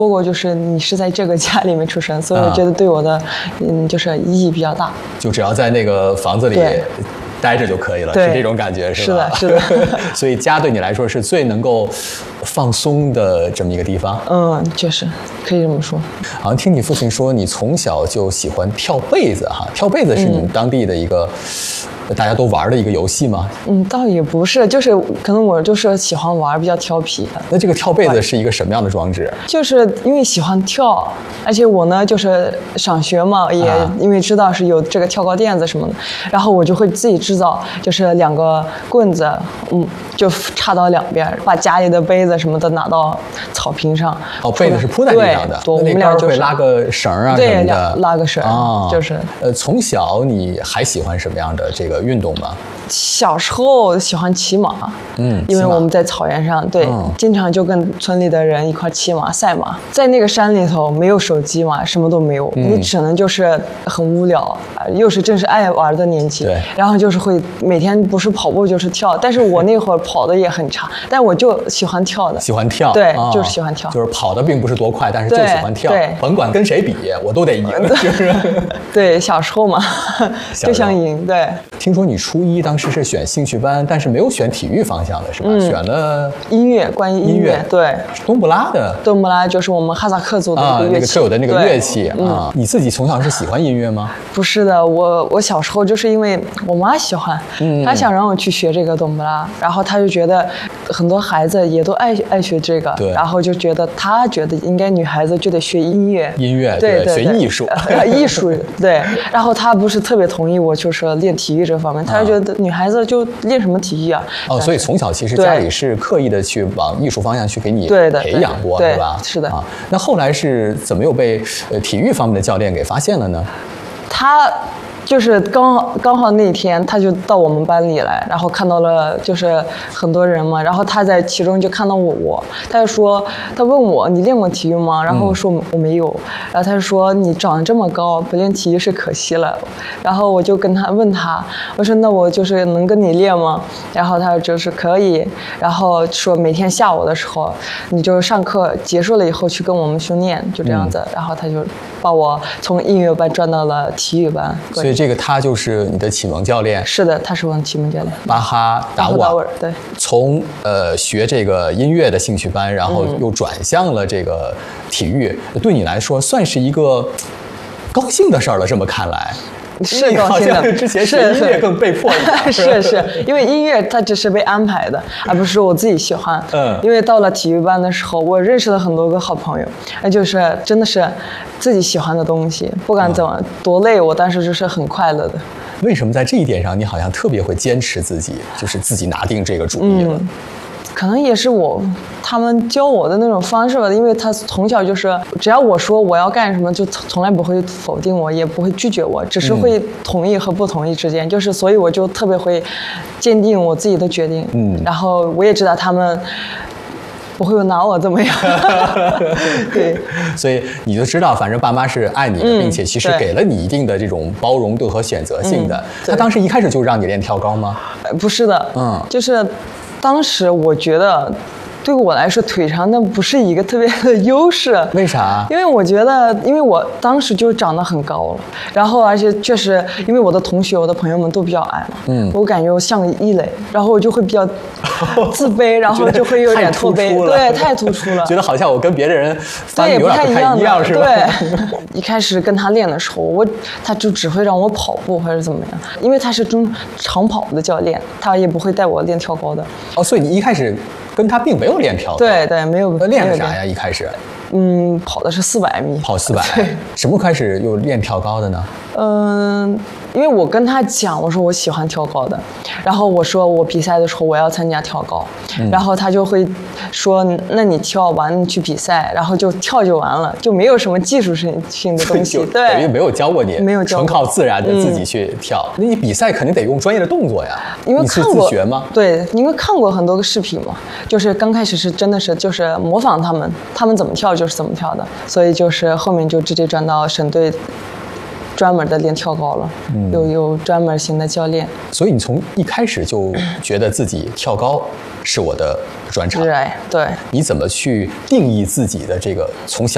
说过，就是你是在这个家里面出生，所以我觉得对我的就是意义比较大。 就只要在那个房子里待着就可以了，是这种感觉是吧？ 是的，是的。 所以家对你来说是最能够放松的这么一个地方。 确实可以这么说。 好像听你父亲说，你从小就喜欢跳被子哈，跳被子是你们当地的一个大家都玩的一个游戏吗？ 倒也不是，就是可能我就是喜欢玩，比较调皮。 那这个跳被子是一个什么样的装置？ 就是因为喜欢跳，而且我呢就是上学嘛，也因为知道是有这个跳高垫子什么的，然后我就会自己制造，就是2个棍子，就插到2边，把家里的杯子什么的拿到草坪上。 被子是铺在地上的， 对，我们俩就会拉个绳啊什么的， 拉个绳，就是。 从小你还喜欢什么样的这个运动吗？ 小时候喜欢骑马，因为我们在草原上，对，经常就跟村里的人一块骑马、赛马。在那个山里头，没有手机嘛，什么都没有，你只能就是很无聊，又是正是爱玩的年纪，然后就是会每天不是跑步就是跳，但是我那会儿跑的也很差，但我就喜欢跳的， 喜欢跳， 对，就是喜欢跳， 就是跑的并不是多快，但是就喜欢跳，甭管跟谁比，我都得赢，就是， 对，小时候嘛，就想赢，对。 听说你初一当时是选兴趣班，但是没有选体育方向的是吧？选了音乐，关于音乐，对， 冬不拉的。 冬不拉就是我们哈萨克族的一个乐器， 那个特有的那个乐器啊。你自己从小是喜欢音乐吗？ 不是的，我小时候就是因为我妈喜欢，她想让我去学这个冬不拉，然后她就觉得很多孩子也都爱学这个，然后就觉得她觉得应该女孩子就得学音乐，对， 学艺术， 艺术，对。然后她不是特别同意我就是练体育这方面，她就觉得女孩子就练什么体育啊？ 所以从小其实家里是刻意的去往艺术方向去给你培养过，对吧？ 是的。 那后来是怎么又被体育方面的教练给发现了呢？ 他就是刚好那天他就到我们班里来，然后看到了就是很多人嘛，然后他在其中就看到我，他就说，他问我你练过体育吗？然后我说我没有，然后他就说你长得这么高，不练体育是可惜了。然后我就问他，我说那我就是能跟你练吗？然后他就是可以，然后说每天下午的时候，你就上课结束了以后去跟我们训练，就这样子。然后他就把我从音乐班转到了体育班。 所以这个他就是你的启蒙教练？ 是的，他是我的启蒙教练。 巴哈达瓦， 对。 从学这个音乐的兴趣班，然后又转向了这个体育，对你来说算是一个高兴的事儿了。这么看来。 是高兴的， 之前学音乐更被迫一点， 是因为音乐它只是被安排的，而不是我自己喜欢。因为到了体育班的时候，我认识了很多个好朋友，那就是真的是自己喜欢的东西，不管怎么多累，我当时就是很快乐的。 为什么在这一点上你好像特别会坚持自己，就是自己拿定这个主意了？ 可能也是他们教我的那种方式吧，因为他从小就是只要我说我要干什么，就从来不会否定我，也不会拒绝我，只是会同意和不同意之间，就是所以我就特别会坚定我自己的决定。然后我也知道他们不会拿我怎么样。对， 所以你就知道，反正爸妈是爱你的，并且其实给了你一定的这种包容度和选择性的。他当时一开始就让你练跳高吗？ 不是的，就是当时我觉得对我来说腿长那不是一个特别的优势。 为啥？ 因为我觉得，因为我当时就长得很高了，然后而且确实因为我的同学我的朋友们都比较矮嘛，我感觉我像个异类，然后我就会比较自卑，然后就会有点脱卑，对，太突出了， 觉得好像我跟别人对不太一样是吧？ 对，一开始跟他练的时候，他就只会让我跑步或者怎么样，因为他是长跑的教练，他也不会带我练跳高的。 所以你一开始跟他并没有练跳高？ 对，没有。 练的啥呀？一开始？ 跑的是400米。 跑400。什么开始又练跳高的呢？ 因为我跟他讲，我说我喜欢跳高的，然后我说我比赛的时候我要参加跳高，然后他就会说，那你跳完你去比赛，然后就跳就完了，就没有什么技术性的东西，对， 等于没有教过你， 没有教过， 纯靠自然的自己去跳。那你比赛肯定得用专业的动作呀， 因为看过， 你是自学吗？ 对，因为看过很多个视频嘛，就是刚开始是真的是就是模仿他们怎么跳就是怎么跳的，所以就是后面就直接转到省队。专门的练跳高了，有专门型的教练， 所以你从一开始就觉得自己跳高是我的专长， 对。 你怎么去定义自己的这个从小